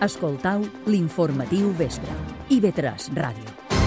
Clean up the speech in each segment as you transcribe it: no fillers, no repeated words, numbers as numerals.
Escoltau l'informatiu vespre. IB3 Ràdio.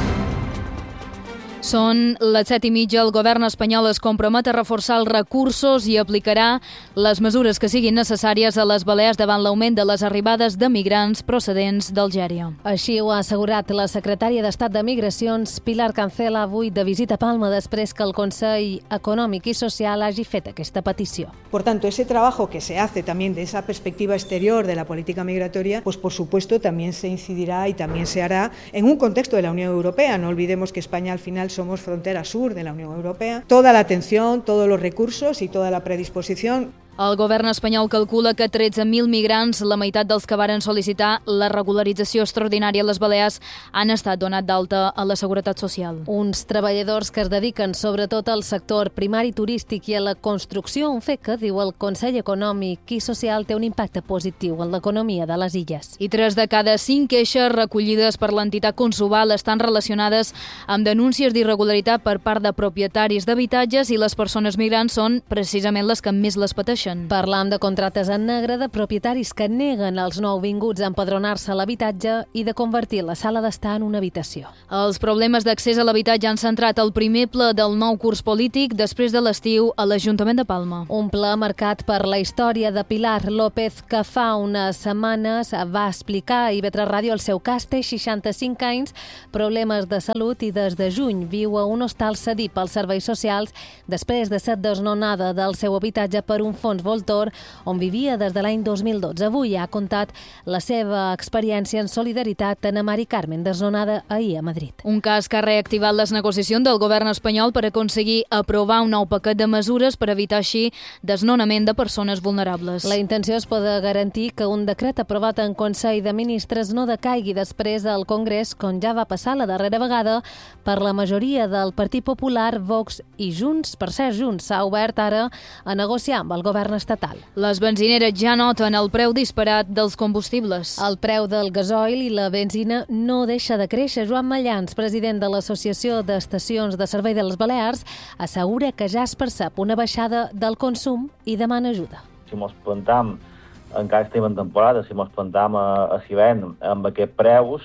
Són les 7:30. El govern espanyol es compromet a reforçar els recursos i aplicarà les mesures que siguin necessàries a les Balears davant l'augment de les arribades de migrants procedents d'Algèria. Així ho ha assegurat la secretària d'Estat de Migracions, Pilar Cancela, avui de visita a Palma després que el Consell Econòmic i Social hagi fet aquesta petició. Por tanto, ese trabajo que se hace también de esa perspectiva exterior de la política migratoria, pues por supuesto también se incidirá y también se hará en un contexto de la Unión Europea. No olvidemos que España al final somos frontera sur de la Unión Europea. Toda la atención, todos los recursos y toda la predisposición. El govern espanyol calcula que 13.000 migrants, la meitat dels que varen sol·licitar la regularització extraordinària a les Balears, han estat donat d'alta a la Seguretat Social. Uns treballadors que es dediquen sobretot al sector primari turístic i a la construcció, un fet que, diu el Consell Econòmic i Social, té un impacte positiu en l'economia de les illes. I 3 de cada 5 queixes recollides per l'entitat Consobal estan relacionades amb denúncies d'irregularitat per part de propietaris d'habitatges i les persones migrants són precisament les que més les pateixen. Parlam de contractes en negre, de propietaris que neguen als nouvinguts a empadronar-se a l'habitatge i de convertir la sala d'estar en una habitació. Els problemes d'accés a l'habitatge han centrat el primer ple del nou curs polític després de l'estiu a l'Ajuntament de Palma. Un ple marcat per la història de Pilar López, que fa unes setmanes va explicar a IB3 Ràdio el seu cas. Té 65 anys, problemes de salut i des de juny viu a un hostal cedit pels serveis socials després de ser desnonada del seu habitatge per un fons Voltor, on vivia des de l'any 2012. Avui ha contat la seva experiència en solidaritat en Mari Carmen, desnonada ahir a Madrid. Un cas que ha reactivat les negociacions del govern espanyol per aconseguir aprovar un nou paquet de mesures per evitar així desnonament de persones vulnerables. La intenció és poder garantir que un decret aprovat en Consell de Ministres no decaigui després al Congrés, com ja va passar la darrera vegada per la majoria del Partit Popular, Vox i Junts. Per ser Junts s'ha obert ara a negociar amb el govern estatal. Les benzineres ja noten el preu disparat dels combustibles. El preu del gasoil i la benzina no deixa de créixer. Joan Mallans, president de l'Associació d'Estacions de Servei de les Balears, assegura que ja es percep una baixada del consum i demana ajuda. Si mos plantam, encara estem en temporada, si mos plantam a l'hivern amb aquests preus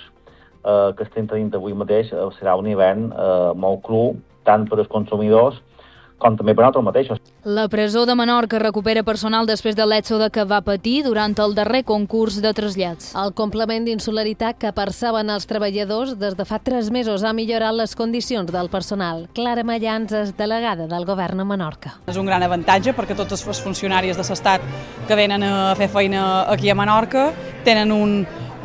que estem tenint avui mateix, serà un hivern molt cru, tant per als consumidors com també per nosaltres mateixos. La presó de Menorca recupera personal després de l'èxode que va patir durant el darrer concurs de trasllats. El complement d'insularitat que perceben els treballadors des de fa 3 mesos ha millorat les condicions del personal. Clara Mallans és delegada del govern a Menorca. És un gran avantatge perquè tots els funcionaris de l'Estat que venen a fer feina aquí a Menorca tenen un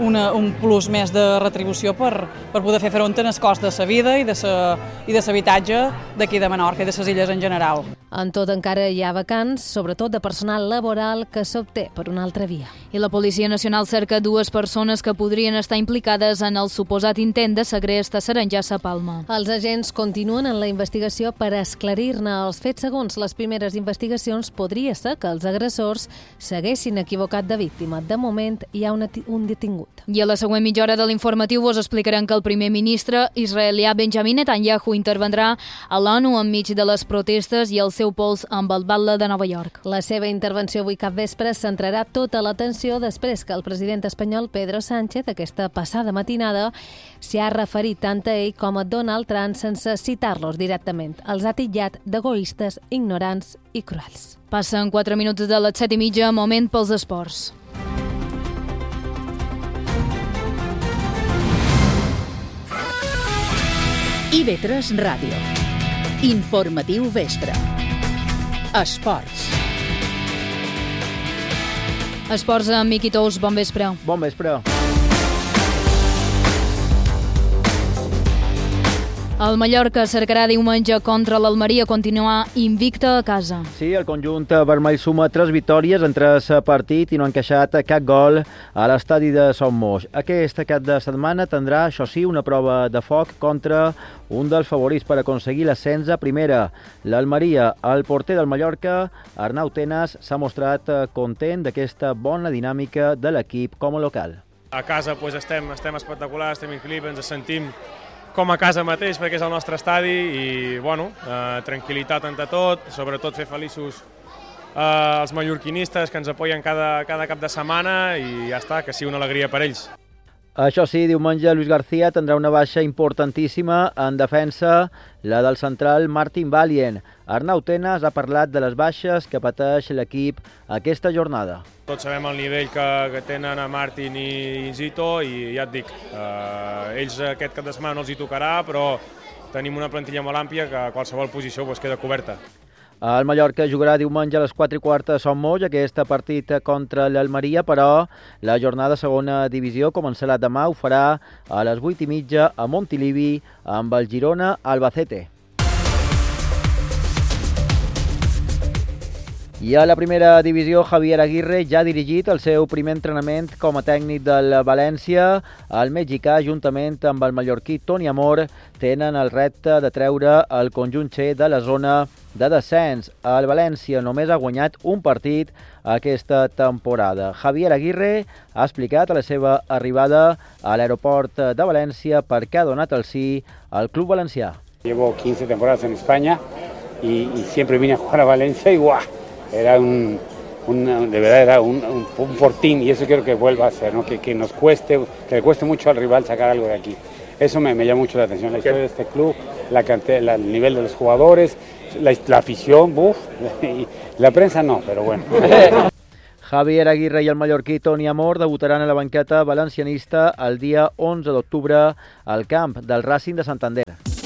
plus més de retribució per poder fer front al cost de la vida i de l'habitatge d'aquí de Menorca i de les illes en general. En tot, encara hi ha vacants, sobretot de personal laboral, que s'obté per una altra via. I la Policia Nacional cerca 2 persones que podrien estar implicades en el suposat intent de segrest a Sarengassa, Palma. Els agents continuen en la investigació per esclarir-ne els fets. Segons les primeres investigacions, podria ser que els agressors s'haguessin equivocat de víctima. De moment, hi ha un detingut. I a la següent mitja hora de l'informatiu vos explicarem que el primer ministre israelià Benjamin Netanyahu intervendrà a l'ONU enmig de les protestes i el seu pols amb el batlle de Nova York. La seva intervenció avui capvespre centrarà tota l'atenció després que el president espanyol Pedro Sánchez, aquesta passada matinada, s'hi ha referit tant a ell com a Donald Trump sense citar-los directament. Els ha titllat d'egoistes, ignorants i cruels. Passen 4 minuts de les 7:30, moment pels esports. IB3 Ràdio. Informatiu vespre. Esports. Esports amb Miqui Tous, bon vespre. Bon vespre. El Mallorca cercarà diumenge contra l'Almeria continuar invicta a casa. Sí, el conjunt vermell suma 3 victòries en 3 partits i no ha encaixat cap gol a l'estadi de Son Moix. Aquest cap de setmana tindrà, això sí, una prova de foc contra un dels favorits per aconseguir l'ascens a primera, l'Almeria. El porter del Mallorca, Arnau Tenas, s'ha mostrat content d'aquesta bona dinàmica de l'equip com a local. A casa estem espectaculars, estem increïbles, ens sentim com a casa mateix perquè és el nostre estadi i tranquil·litat entre tot, sobretot fer feliços els mallorquinistes que ens apoyen cada cap de setmana i ja està, que sigui una alegria per ells. Això sí, diumenge Luis García tindrà una baixa importantíssima en defensa, la del central Martin Valient. Arnau Tenas ha parlat de les baixes que pateix l'equip aquesta jornada. Tots sabem el nivell que tenen a Martin i Zito i ja et dic, ells aquest cap de setmana no els hi tocarà, però tenim una plantilla molt àmplia que a qualsevol posició queda coberta. El Mallorca jugarà diumenge a les 4:15 a Sant Moix aquest partit contra l'Almeria, però la jornada segona divisió començarà demà, ho farà a les 8:30 a Montilivi amb el Girona Albacete. I a la primera divisió, Javier Aguirre ja ha dirigit el seu primer entrenament com a tècnic del València. El mexicà, juntament amb el mallorquí Toni Amor, tenen el repte de treure el conjunt C de la zona de descens. El València només ha guanyat un partit aquesta temporada. Javier Aguirre ha explicat a la seva arribada a l'aeroport de València per què ha donat el sí al club valencià. Llevo 15 temporadas en España y siempre vine a jugar a Valencia y ¡guau! Era de verdad era un fortín y eso quiero que vuelva a ser, ¿no? Que nos cueste, que le cueste mucho al rival sacar algo de aquí. Eso me llama mucho la atención, la historia de este club, el nivel de los jugadores, la afición, y la prensa no, pero bueno. Javier Aguirre i el mallorquí Toni Amor debutaran a la banqueta valencianista el dia 11 d'octubre al camp del Racing de Santander.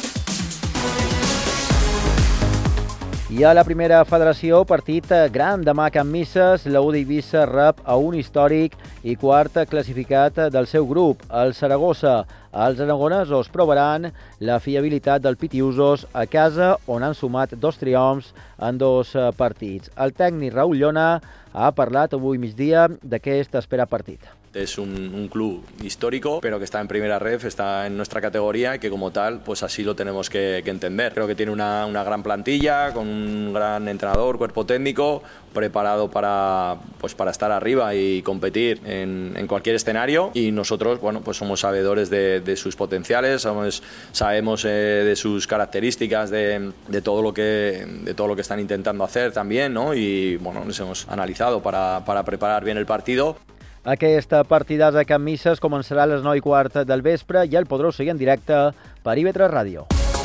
I a la primera federació, partit gran demà a Can Misses, la U d'Eivissa rep a un històric i quart classificat del seu grup, el Saragossa. Els aragonesos provaran la fiabilitat del Pitiusos a casa, on han sumat 2 triomfs en 2 partits. El tècnic Raúl Llona ha parlat avui migdia d'aquest esperat partit. Es un club histórico, pero que está en primera ref, está en nuestra categoría y que como tal, pues así lo tenemos que entender. Creo que tiene una gran plantilla, con un gran entrenador, cuerpo técnico, preparado para estar arriba y competir en cualquier escenario. Y nosotros, bueno, pues somos sabedores de sus potenciales, sabemos de sus características, de todo lo que están intentando hacer también, ¿no? Y bueno, nos hemos analizado para preparar bien el partido. Aquest partidàs a Can Misses començarà a les 9:15 del vespre i el podreu seguir en directe per IB3 Ràdio.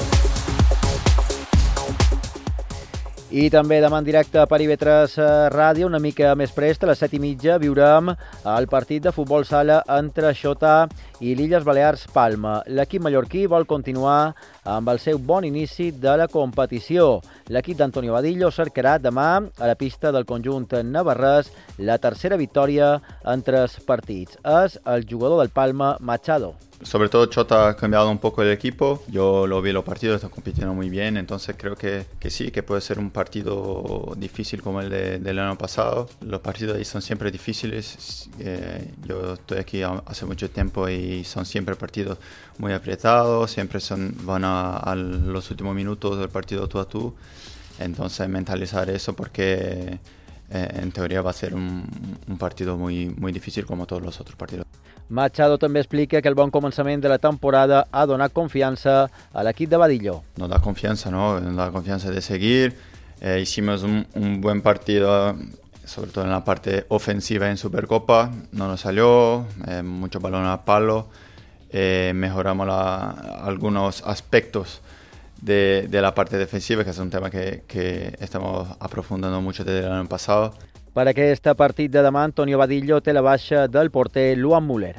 I també demà en directe per IB3 Ràdio, una mica més prest, a les 7:30, viurem el partit de futbol sala entre Xota i l'Illes Balears Palma. L'equip mallorquí vol continuar amb el seu bon inici de la competició. L'equip d'Antonio Vadillo cercarà demà a la pista del conjunt navarrès la tercera victòria en 3 partits. És el jugador del Palma, Machado. Sobre todo Xota ha cambiado un poco el equipo. Yo lo vi los partidos, está compitiendo muy bien, entonces creo que sí, que puede ser un partido difícil como el del año pasado. Los partidos ahí son siempre difíciles. Yo estoy aquí hace mucho tiempo y son siempre partidos muy apretados, siempre van a los últimos minutos del partido tú a tú. Entonces mentalizar eso porque en teoría va a ser un partido muy, muy difícil como todos los otros partidos. Machado també explica que el bon començament de la temporada ha donat confiança a l'equip de Vadillo. Nos da confianza, ¿no? Nos da confianza de seguir. Hicimos un buen partido, sobre todo en la parte ofensiva en Supercopa. No nos salió, muchos balones a palo. Mejoramos algunos aspectos de la parte defensiva, que es un tema que estamos aprofundando mucho desde el año pasado. Per aquest partit de demà, Antonio Vadillo té la baixa del porter Luan Müller.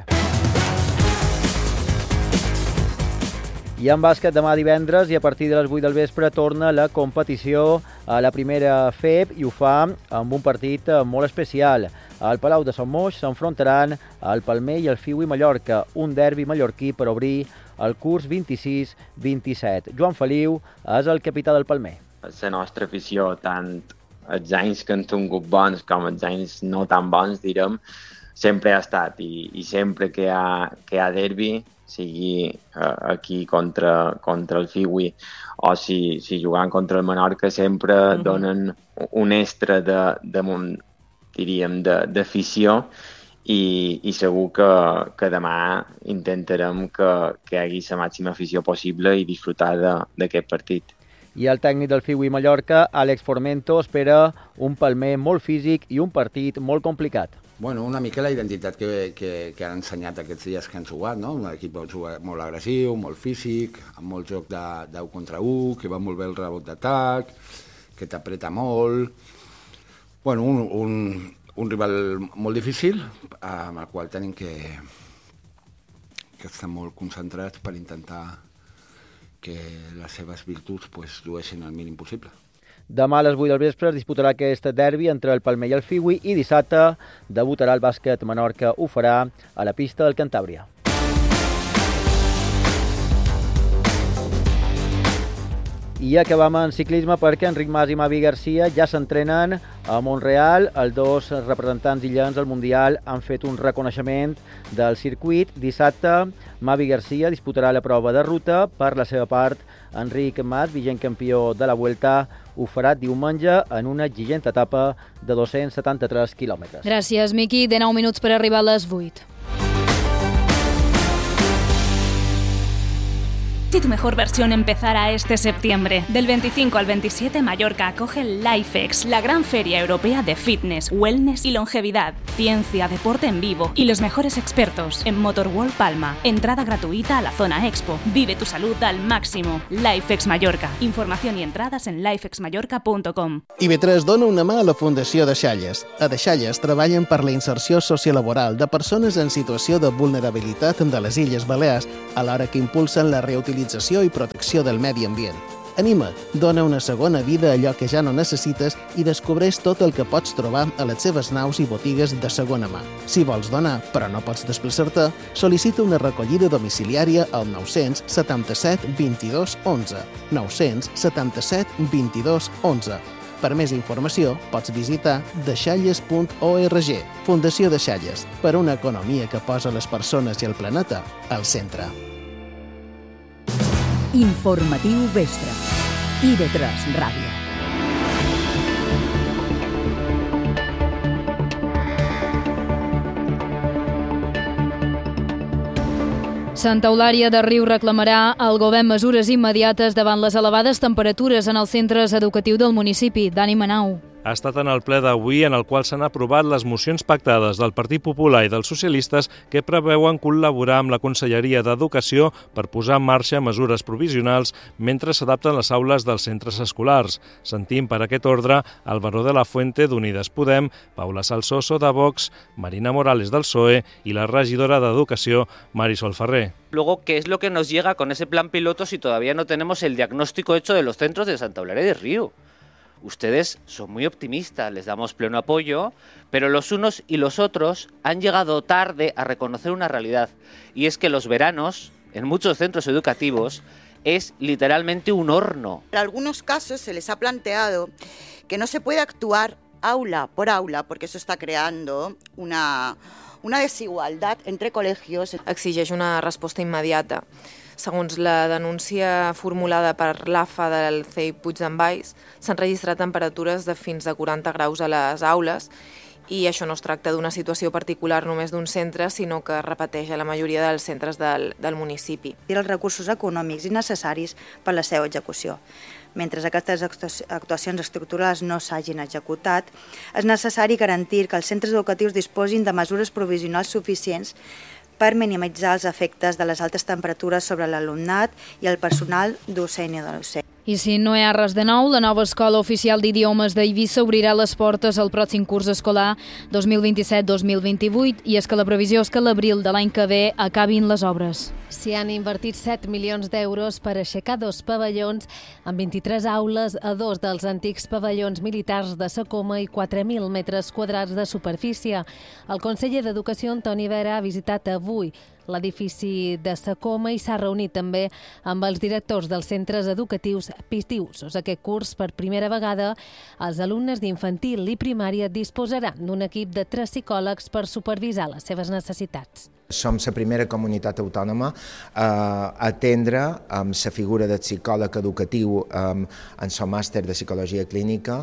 I en bàsquet, demà divendres i a partir de les 8 del vespre torna la competició a la primera FEB i ho fa amb un partit molt especial. Al Palau de Sant Moix s'enfrontaran el Palmer i el Fiui Mallorca, un derbi mallorquí per obrir el curs 26-27. Joan Feliu és el capità del Palmer. La nostra afició, tant els anys que han tingut bons com els anys no tan bons, direm, sempre ha estat i sempre que hi ha derbi, sigui aquí contra el Fiui o si jugant contra el Menorca, sempre donen un extra d'afició i segur que demà intentarem que hi hagi la màxima afició possible i disfrutar d'aquest partit. I el tècnic del FIWI Mallorca, Àlex Formento, espera un palmer molt físic i un partit molt complicat. Bueno, una mica la identitat que han ensenyat aquests dies que han jugat, no? Un equip molt agressiu, molt físic, amb molt joc de 10 contra 1, que va molt bé el rebot d'atac, que t'apreta molt. Bueno, un rival molt difícil, amb el qual tenim que estar molt concentrats per intentar que les seves virtuts dueixin el mínim possible. Demà a les 8 del vespre es disputarà aquest derbi entre el Palmer i el FIWI i dissabte debutarà el bàsquet Menorca, ho farà a la pista del Cantàbria. I acabam en ciclisme perquè Enric Mas i Mavi Garcia ja s'entrenen a Montreal. Els dos representants illans del Mundial han fet un reconeixement del circuit. Dissabte, Mavi Garcia disputarà la prova de ruta. Per la seva part, Enric Mas, vigent campió de la Vuelta, ho farà diumenge en una exigent etapa de 273 quilòmetres. Gràcies, Miqui. 19 minuts per arribar a les 8. Si tu mejor versión empezara este septiembre. Del 25 al 27, Mallorca acoge LifeX, la gran feria europea de fitness, wellness y longevidad, ciencia, deporte en vivo y los mejores expertos en Motorworld Palma. Entrada gratuita a la zona Expo. Vive tu salud al máximo. LifeX Mallorca. Información y entradas en lifexmallorca.com. IB3 dona una mà a la Fundació Deixalles. A Deixalles treballen per la inserció sociolaboral de persones en situació de vulnerabilitat de les Illes Balears, alhora que impulsen la reutilització i protecció del medi ambient. Anima't, dona una segona vida a allò que ja no necessites i descobreix tot el que pots trobar a les seves naus i botigues de segona mà. Si vols donar, però no pots desplaçar-te, sol·licita una recollida domiciliària al 977 22 11. 977 22 11. Per més informació, pots visitar deixalles.org. Fundació Deixalles, per una economia que posa les persones i el planeta al centre. Informatiu Vespre. IB3 Ràdio. Santa Eulària de Riu reclamarà al govern mesures immediates davant les elevades temperatures en els centres educatius del municipi. Dani Manau. Ha estat en el ple d'avui en el qual s'han aprovat les mocions pactades del Partit Popular i dels socialistes que preveuen col·laborar amb la Conselleria d'Educació per posar en marxa mesures provisionals mentre s'adapten les aules dels centres escolars. Sentim per aquest ordre el baró de la Fuente d'Unides Podem, Paula Salsoso de Vox, Marina Morales del PSOE i la regidora d'Educació, Marisol Ferrer. Luego, ¿qué es lo que nos llega con ese plan piloto si todavía no tenemos el diagnóstico hecho de los centros de Santa Eulària de Riu? Ustedes son muy optimistas, les damos pleno apoyo, pero los unos y los otros han llegado tarde a reconocer una realidad, y es que los veranos, en muchos centros educativos, es literalmente un horno. En algunos casos se les ha planteado que no se puede actuar aula por aula, porque eso está creando una desigualdad entre colegios. Exigeix una resposta immediata. Segons la denúncia formulada per l'AFA del CEI Puig d'en Valls, s'han registrat temperatures de fins a 40 graus a les aules i això no es tracta d'una situació particular només d'un centre, sinó que es repeteix a la majoria dels centres del municipi. I els recursos econòmics i necessaris per la seva execució. Mentre aquestes actuacions estructurals no s'hagin executat, és necessari garantir que els centres educatius disposin de mesures provisionals suficients per minimitzar els efectes de les altes temperatures sobre l'alumnat i el personal docent i docent. I si no hi ha res de nou, la nova Escola Oficial d'Idiomes d'Eivissa obrirà les portes al pròxim curs escolar 2027-2028 i és que la previsió és que a l'abril de l'any que ve acabin les obres. S'hi han invertit 7 milions d'euros per aixecar 2 pavellons amb 23 aules a 2 dels antics pavellons militars de Sacoma i 4.000 metres quadrats de superfície. El conseller d'Educació, Antoni Vera, ha visitat avui l'edifici de Sacoma i s'ha reunit també amb els directors dels centres educatius pitiusos. Aquest curs, per primera vegada, els alumnes d'infantil i primària disposaran d'un equip de 3 psicòlegs per supervisar les seves necessitats. Som la primera comunitat autònoma a atendre amb la figura del psicòleg educatiu en el màster de psicologia clínica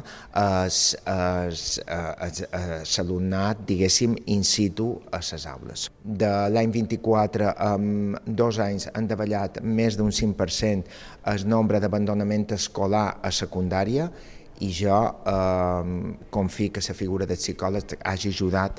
l'alumnat, diguéssim, in situ a les aules. De l'any 24, en 2 anys, han davallat més d'un 5% el nombre d'abandonament escolar a secundària i jo confio que la figura del psicòleg hagi ajudat.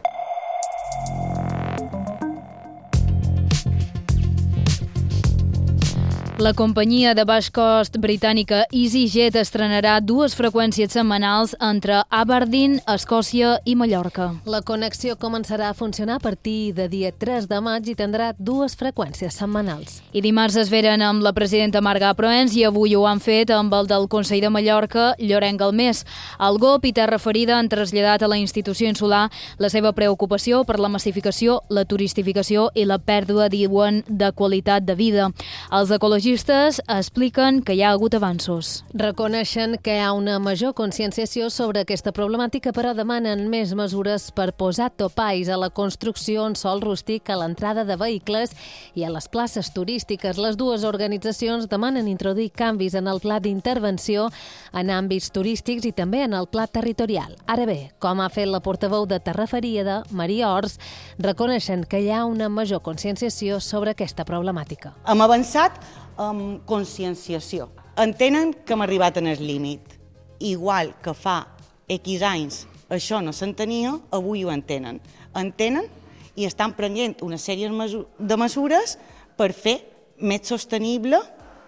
La companyia de baix cost britànica EasyJet estrenarà 2 freqüències setmanals entre Aberdeen, Escòcia i Mallorca. La connexió començarà a funcionar a partir de dia 3 de maig i tindrà 2 freqüències setmanals. I dimarts es veren amb la presidenta Marga Proens i avui ho han fet amb el del Consell de Mallorca, Llorenç Galmés. El GOP i Terra Ferida han traslladat a la institució insular la seva preocupació per la massificació, la turistificació i la pèrdua, diuen, de qualitat de vida. Els ecologistes expliquen que hi ha hagut avanços. Reconeixen que hi ha una major conscienciació sobre aquesta problemàtica, però demanen més mesures per posar topalls a la construcció en sòl rústic, a l'entrada de vehicles i a les places turístiques. Les dues organitzacions demanen introduir canvis en el pla d'intervenció en àmbits turístics i també en el pla territorial. Ara bé, com ha fet la portaveu de Terra Ferida, Maria Ors, reconeixen que hi ha una major conscienciació sobre aquesta problemàtica. Hem avançat amb conscienciació. Entenen que hem arribat en el límit. Igual que fa X anys això no s'entenia, avui ho entenen. Entenen i estan prenent una sèrie de mesures per fer més sostenible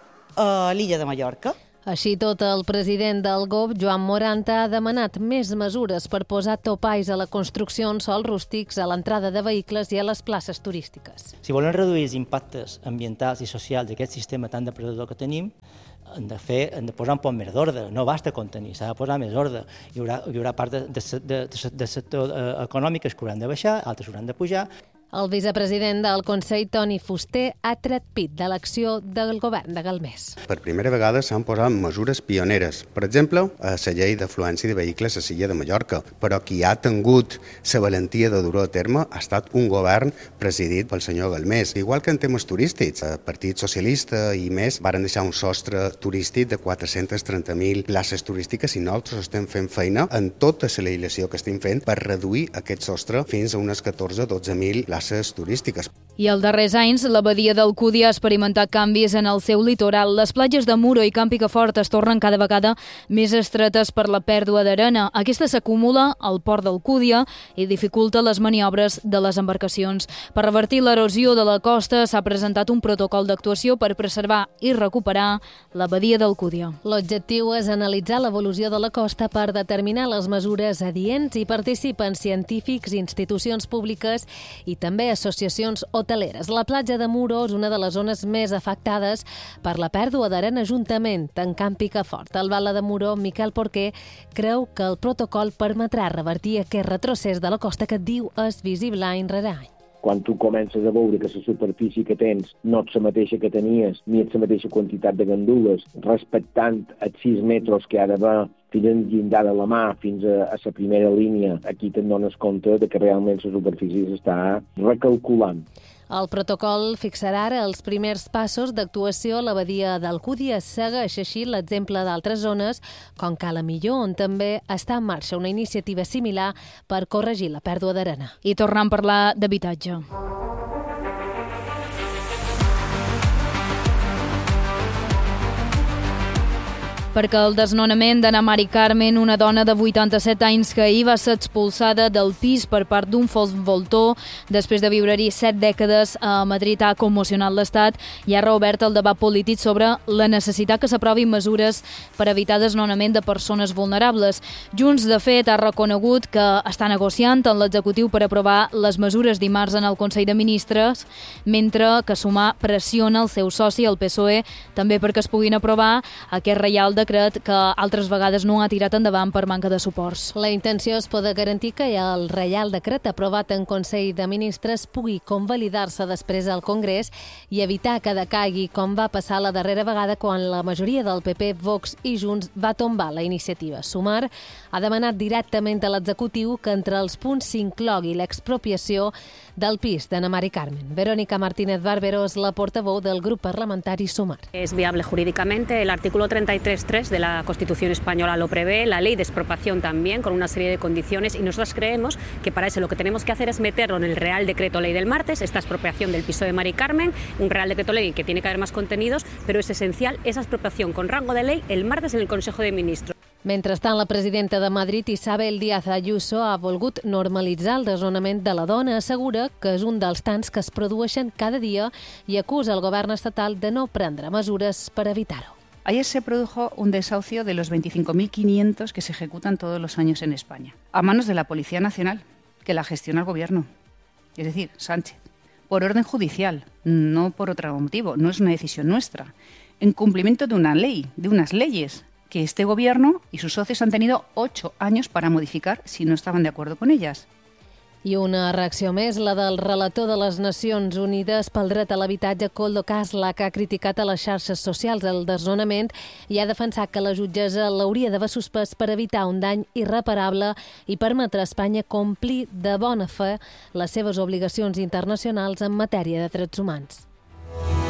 l'illa de Mallorca. Així tot, el president del GOP, Joan Moranta, ha demanat més mesures per posar topalls a la construcció en sòls rústics, a l'entrada de vehicles i a les places turístiques. Si volen reduir els impactes ambientals i socials d'aquest sistema tan depredador que tenim, hem de posar un poc més d'ordre. No basta contenir, s'ha de posar més ordre. Hi haurà part del sector econòmic que hauran de baixar, altres hauran de pujar. El vicepresident del Consell, Toni Fuster, ha tret pit de l'acció del govern de Galmés. Per primera vegada s'han posat mesures pioneres. Per exemple, a la llei d'afluència de vehicles a l'illa de Mallorca. Però qui ha tingut la valentia de dur-ho a terme ha estat un govern presidit pel senyor Galmés. Igual que en temes turístics, el Partit Socialista i més varen deixar un sostre turístic de 430.000 places turístiques i nosaltres estem fent feina en tota la legislació que estem fent per reduir aquest sostre fins a unes 14-12.000 places turístiques. I els darrers anys, la badia d'Alcúdia ha experimentat canvis en el seu litoral. Les platges de Muro i Camp Picafort es tornen cada vegada més estretes per la pèrdua d'arena. Aquesta s'acumula al port d'Alcúdia i dificulta les maniobres de les embarcacions. Per revertir l'erosió de la costa s'ha presentat un protocol d'actuació per preservar i recuperar la badia d'Alcúdia. L'objectiu és analitzar l'evolució de la costa per determinar les mesures adients i participen científics, institucions públiques i també associacions hoteleres. La platja de Muro és una de les zones més afectades per la pèrdua d'arena juntament amb Camp Picafort. El Bala de Muro, Miquel Porquer, creu que el protocol permetrà revertir aquest retrocés de la costa que diu és visible any rere any. Quan tu comences a veure que la superfície que tens no és la mateixa que tenies, ni és la mateixa quantitat de gandules, respectant els 6 metres que ha d'haver fins al llindar de la mà, fins a la primera línia, aquí te'n dones compte de que realment la superfície s'està recalculant. El protocol fixarà ara els primers passos d'actuació a la badia d'Alcúdia. Segueix així l'exemple d'altres zones, com Cala Millor, on també està en marxa una iniciativa similar per corregir la pèrdua d'arena. I tornant a parlar d'habitatge. Perquè el desnonament d'Anna Mari Carmen, una dona de 87 anys que ahir va ser expulsada del pis per part d'un fals voltor després de viure-hi 7 dècades a Madrid, ha commocionat l'Estat i ha reobert el debat polític sobre la necessitat que s'aprovin mesures per evitar desnonament de persones vulnerables. Junts, de fet, ha reconegut que està negociant amb l'executiu per aprovar les mesures dimarts en el Consell de Ministres, mentre que Sumar pressiona el seu soci, el PSOE, també perquè es puguin aprovar aquest reial decret decret que altres vegades no ha tirat endavant per manca de suports. La intenció és poder garantir que el Reial Decret aprovat en Consell de Ministres pugui convalidar-se després al Congrés i evitar que decaigui com va passar la darrera vegada quan la majoria del PP, Vox i Junts va tombar la iniciativa. Sumar ha demanat directament a l'executiu que entre els punts s'inclogui l'expropiació del pis d'Anna Mari Carmen. Verónica Martínez Barbero és la portaveu del grup parlamentari Sumar. Es viable jurídicamente, el artículo 33.3 de la Constitución española lo prevé, la ley de expropiación también, con una serie de condiciones, y nosotros creemos que para eso lo que tenemos que hacer es meterlo en el Real Decreto Ley del martes, esta expropiación del piso de Mari Carmen, un Real Decreto Ley que tiene que haber más contenidos, pero es esencial esa expropiación con rango de ley el martes en el Consejo de Ministros. Mentrestant, la presidenta de Madrid, Isabel Díaz Ayuso, ha volgut normalitzar el desnonament de la dona. Assegura que és un dels tants que es produeixen cada dia i acusa el govern estatal de no prendre mesures per evitar-ho. Ayer se produjo un desahucio de los 25.500 que se ejecutan todos los años en España, a manos de la Policía Nacional, que la gestiona el Gobierno, es decir, Sánchez, por orden judicial, no por otro motivo, no es una decisión nuestra, en cumplimiento de una ley, de unas leyes que este Gobierno y sus socios han tenido 8 años para modificar si no estaban de acuerdo con ellas. I una reacció més, la del relator de les Nacions Unides pel dret a l'habitatge, Koldo Kasla, que ha criticat a les xarxes socials el desnonament i ha defensat que la jutgessa l'hauria d'haver suspès per evitar un dany irreparable i permetre a Espanya complir de bona fe les seves obligacions internacionals en matèria de drets humans.